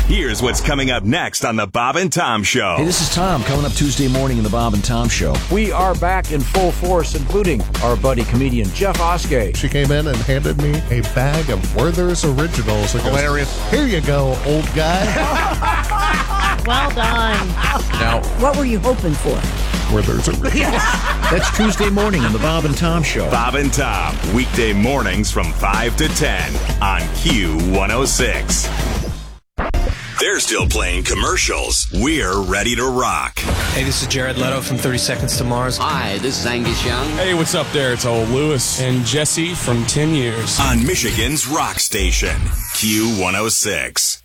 Here's what's coming up next on the Bob and Tom Show. Hey, this is Tom coming up Tuesday morning in the Bob and Tom Show. We are back in full force, including our buddy comedian Jeff Oskey. She came in and handed me a bag of Werther's Originals. Hilarious. Here you go, old guy. Well done. Now, what were you hoping for? Werther's Originals. That's Tuesday morning on the Bob and Tom Show. Bob and Tom, weekday mornings from 5 to 10 on Q106. They're still playing commercials. We're ready to rock. Hey, this is Jared Leto from 30 Seconds to Mars. Hi, this is Angus Young. Hey, what's up there? It's old Lewis and Jesse from 10 Years. On Michigan's rock station, Q106.